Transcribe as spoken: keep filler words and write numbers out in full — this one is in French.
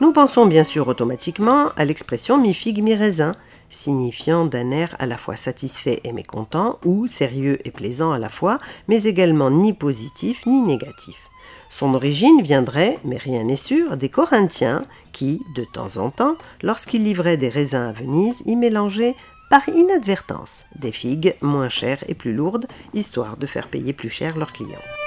Nous pensons bien sûr automatiquement à l'expression mi-figue, mi-raisin, signifiant d'un air à la fois satisfait et mécontent, ou sérieux et plaisant à la fois, mais également ni positif ni négatif. Son origine viendrait, mais rien n'est sûr, des Corinthiens qui, de temps en temps, lorsqu'ils livraient des raisins à Venise, y mélangeaient par inadvertance des figues moins chères et plus lourdes, histoire de faire payer plus cher leurs clients.